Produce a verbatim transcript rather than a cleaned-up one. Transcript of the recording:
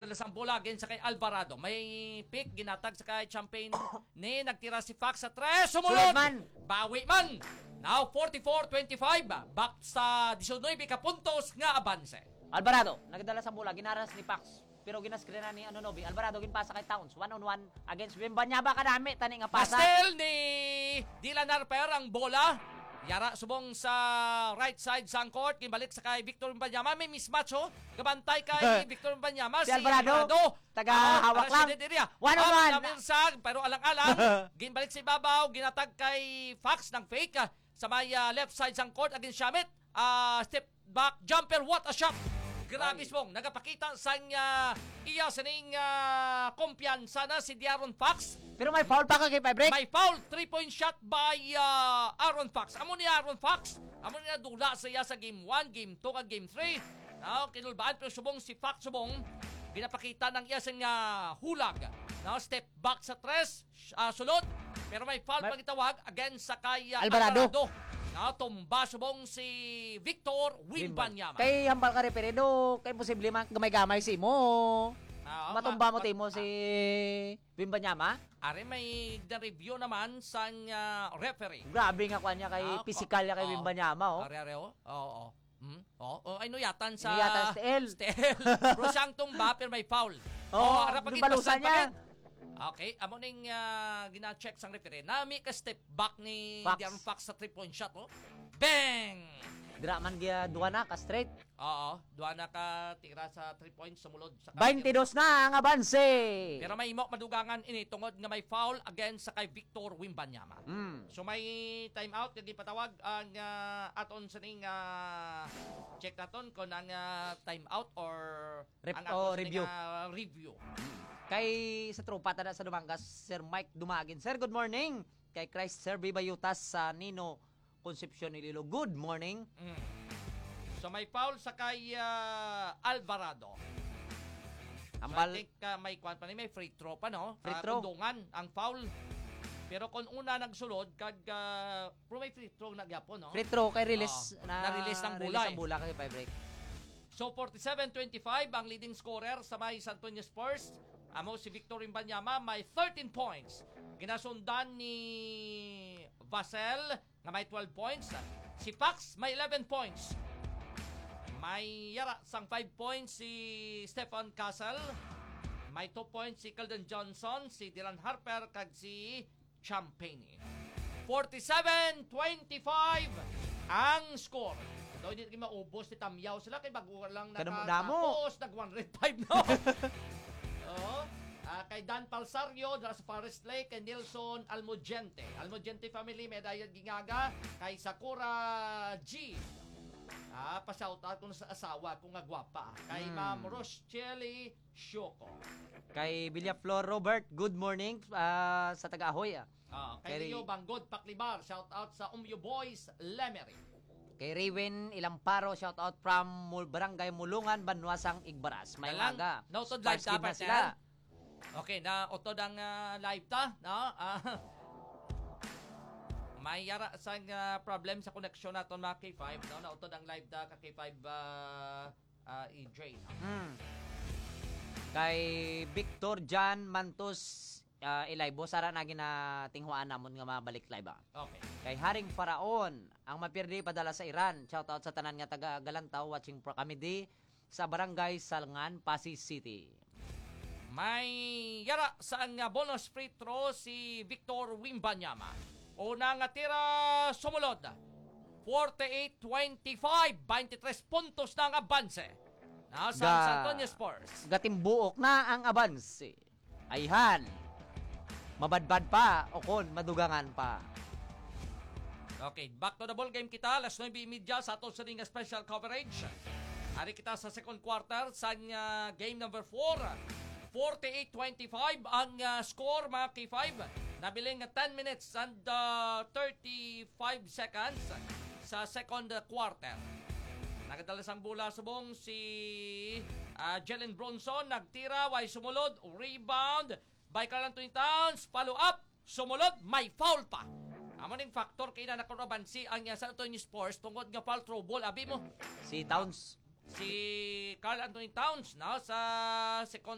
nagdalasang bola again sa kay Alvarado. May pick, ginatag sa kay Champagne ni nagtira si Fox sa tres. Sumunod! man. Bawi man! Now, forty-four twenty-five. Back sa nineteen ka puntos nga abanse. Alvarado, nagdala sa bola, ginaras ni Pax. Pero ginaskrinan ni ano Nobi. Alvarado ginpasa kay Towns, one on one against Wembanyama kadami tani nga pasa. Pastel ni Dylan Harper ang bola. Yara subong sa right side sa court, kinbalik sa kay Victor Wembanyama. May mismatch oh. Gabantay kay Victor Wembanyama si, si Alvarado. Taga hawak lang. One on one. Namirsag, pero alang-alang. Ginbalik si Babaw, ginatag kay Fox ng fake sa may uh, left side sa court against Shamit. Uh, step back jumper, what a shot. Grabe mong nagapakita sa uh, iya sining uh, kumpiyansa na si De'Aaron Fox. Pero may foul pa ka kay Break. May foul, three-point shot by uh, Aaron Fox. Amo ni Aaron Fox, amo niya dula sa iya sa game one, game two, at game three. Now, kinulbaan pero subong si Fox subong ginapakita ng iya sing uh, hulag. Now, step back sa tres, uh, sulod. Pero may foul may... pang itawag against sa kay uh, Alvarado. Alvarado. Na tumba subong si Victor Wembanyama. Kay hambal ka referedo, kay posible man gamay-gamay si mo. Ah, matumba mo timo si Wembanyama. Are may review naman sa uh, referee. Grabe nga kanya kay ah, physical ya kay oh, Wembanyama oh. Are are oh. Oo. Oh, oh. Hmm? Oh, oh, ay no yatan sa yatan stel. Stel. Bro siyang tumba pero may foul. Oh, oh balusan niya. Okay, amo ning uh, gina-check sang referee. Nami ka step back ni De'Aaron Fox sa three-point shot, oh. Bang! Dira man giya duwa na ka straight. Oo, duwa na ka tira sa three points sumulod sa twenty-two na ang abanse. Pero may imo madugangan ini tungod nga may foul against sa kay Victor Wembanyama. Mm. So may time out kay patawag ang uh, aton sa ning uh, check naton kon ang uh, time out or Rep- ang aton oh, review. Uh, review. Kay sa tropa tada sa Dumangas, Sir Mike Dumagin. Sir, good morning. Kay Christ Sir Bibayutas sa Nino Concepcion Ililo. Good morning. Mm. So may foul sa kay uh, Alvarado. Ambal, so, I think uh, may kwan pa ni may free throw pa no. Free uh, throw. Kundungan ang foul. Pero kung una nagsulod kag uh, pero may free throw na gyapon no. Free throw kay release uh, na, na release ng bola. Release ng bola kay five break. So forty-seven twenty-five ang leading scorer sa may San Antonio Spurs. Amo si Victor Wembanyama may thirteen points. Ginasundan ni Vassell nga may twelve points. Si Pax may eleven points. May yara sang five points si Stephen Castle. May two points si Keldon Johnson, si Dylan Harper kag si Champagne. forty-seven twenty-five ang score. Daw hindi maubos ni Tamyaw sila kay bago lang nakatapos nag one oh five no. Oh, uh, kay Dan Palsario dala sa Forest Lake, kay Nelson Almogente. Almogente family medaya gingaga kay Sakura G. Ah, pa-shout out kung sa asawa kung nga gwapa. Kay hmm. Ma'am Rochelle Shoko. Kay Villaflor Robert, good morning uh, sa Taga-Ahoy. Ah. Ah, kay Rio Banggod Paklibar, shout out sa Umyo Boys Lemery. Kay Raven Ilamparo, shout out from Barangay Mulungan, Banwasang Igbaras. May aga. Nautod live ta pa sila. Okay, na utod ang uh, live ta, no? Uh, may yara sa uh, problem sa connection naton mga K five, no? Nautod ang live ta ka K five uh, uh, E J. No? Mm. Kay Victor Jan Mantos Uh, ilaibo sara na ginatinghuan namon nga mabalik live ba. Okay. Kay Haring Faraon, ang mapirdi padala sa Iran. Shout out sa tanan nga taga Galantaw watching pro kami di sa Barangay Salngan, Pasig City. May yara sa ang bonus free throw si Victor Wembanyama. Una nga tira sumulod. forty-eight twenty-five, twenty-three puntos na ang abanse. Nasa Ga, San Antonio Spurs. Gatimbuok na ang abanse. Ayhan. Mabadbad pa o kon madugangan pa. Okay, back to the ball game kita. Alas nine thirty sa ato sa ring special coverage. Ari kita sa second quarter sa uh, game number four. forty-eight twenty-five ang uh, score mga K five. Nabiling ten minutes and uh, thirty-five seconds sa second quarter. Nagadalas ang bola subong si uh, Jalen Bronson. Nagtira, way sumulod, rebound by Karl Anthony Towns, follow up, sumulod, may foul pa. Amo ning factor kay na nakontrabansi ang San Antonio Spurs tungod nga foul throw ball. Abi mo si Towns, si Karl Anthony Towns na sa second